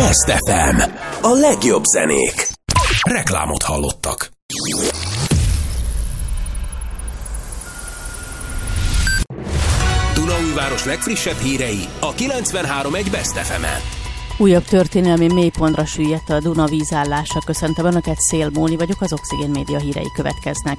Best FM. A legjobb zenék. Reklámot hallottak. Dunaújváros legfrissebb hírei a 93.1 Best FM-en. Újabb történelmi mélypontra süllyedt a Duna vízállása. Köszöntöm Önöket, Szél Móni vagyok, az Oxigén Média hírei következnek.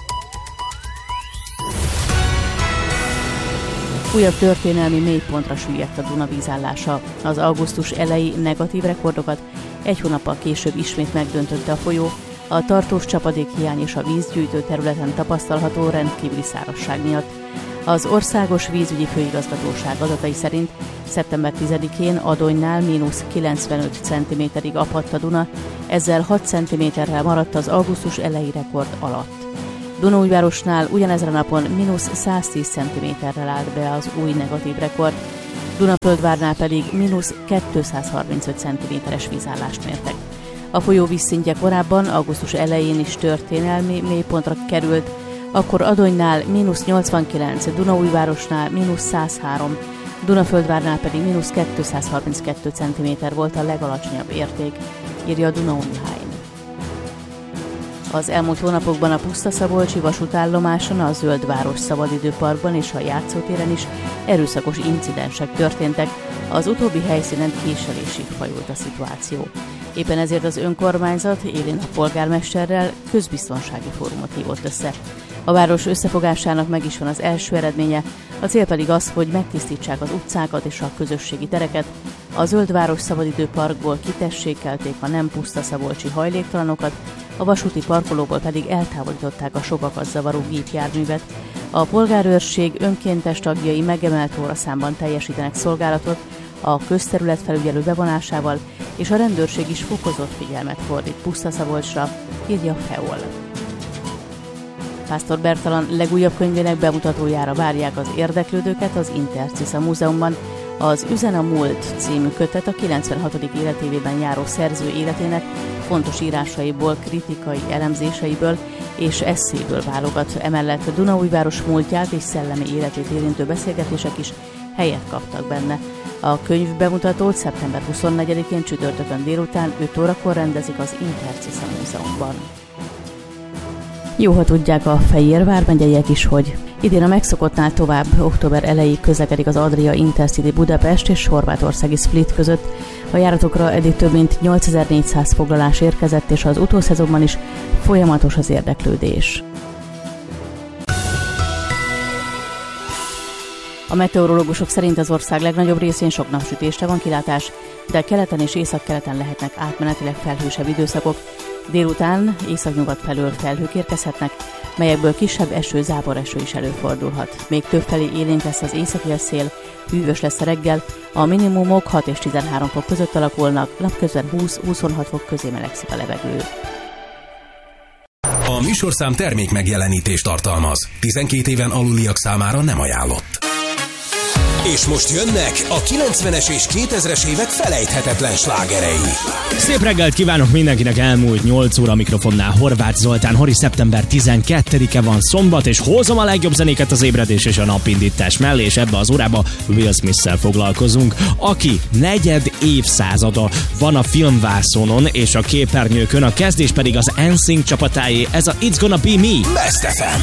Újabb történelmi mélypontra süllyedt a Duna vízállása. Az augusztus elejé negatív rekordokat egy hónappal később ismét megdöntötte a folyó, a tartós csapadékhiány és a vízgyűjtő területen tapasztalható rendkívüli szárazság miatt. Az Országos Vízügyi Főigazgatóság adatai szerint szeptember 10-én Adonynál -95 cm-ig apadt a Duna, ezzel 6 cm-rel maradt az augusztus elejé rekord alatt. Dunaújvárosnál ugyanezen a napon -110 cm-rel állt be az új negatív rekord, Dunaföldvárnál pedig -235 cm-es vízállást mértek. A folyó vízszintje korábban, augusztus elején is történelmi mélypontra került, akkor Adonynál -89, Dunaújvárosnál -103, Dunaföldvárnál pedig -232 cm volt a legalacsonyabb érték, írja a Duna Online. Az elmúlt hónapokban a Puszta-Szabolcsi vasútállomáson, a Zöld Város Szabadidőparkban és a játszótéren is erőszakos incidensek történtek, az utóbbi helyszínen késelésig fajult a szituáció. Éppen ezért az önkormányzat élén a polgármesterrel közbiztonsági fórumot hívott össze. A város összefogásának meg is van az első eredménye, a cél pedig az, hogy megtisztítsák az utcákat és a közösségi tereket, a Zöld Város Szabadidőparkból kitessékelték a nem Puszta-Szabolcsi hajléktalanokat, a vasúti parkolóból pedig eltávolították a sokakat zavaró gépjárművet. A polgárőrség önkéntes tagjai megemelt óraszámban teljesítenek szolgálatot a közterületfelügyelő bevonásával, és a rendőrség is fokozott figyelmet fordít Puszta-Szabolcsra, írja a FEOL. Pásztor Bertalan legújabb könyvének bemutatójára várják az érdeklődőket az Interciza Múzeumban. Az Üzen a múlt című kötet a 96. életévében járó szerző életének fontos írásaiból, kritikai elemzéseiből és esszéből válogat. Emellett Dunaújváros múltját és szellemi életét érintő beszélgetések is helyet kaptak benne. A könyv bemutatót szeptember 24-én csütörtökön délután 5 órakor rendezik az Interciza Múzeumban. Jó, ha tudják a Fejér vármegyeiek is, hogy idén a megszokottnál tovább október elejéig közlekedik az Adria Intercity Budapest és horvátországi Split között. A járatokra eddig több mint 8400 foglalás érkezett, és az utószezonban is folyamatos az érdeklődés. A meteorológusok szerint az ország legnagyobb részén sok napsütésre van kilátás, de keleten és északkeleten lehetnek átmenetileg felhősebb időszakok. Délután északnyugat felől felhők érkezhetnek, melyekből kisebb eső, záporeső is előfordulhat. Még többfelé élénk lesz az északi szél, hűvös lesz a reggel, a minimumok 6 és 13 fok között alakulnak, napközben 20-26 fok közé melegszik a levegő. A műsorszám termék megjelenítést tartalmaz. 12 éven aluliak számára nem ajánlott. És most jönnek a 90-es és 2000-es évek felejthetetlen slágerei. Szép reggelt kívánok mindenkinek, elmúlt 8 óra mikrofonnál Horváth Zoltán. Hori, szeptember 12-e van, szombat, és hozom a legjobb zenéket az ébredés és a napindítás mellé, és ebbe az órába Will Smith-szel foglalkozunk, aki negyed évszázada van a filmvászonon és a képernyőkön, a kezdés pedig az NSYNC csapatáé, ez a It's Gonna Be Me. Best FM.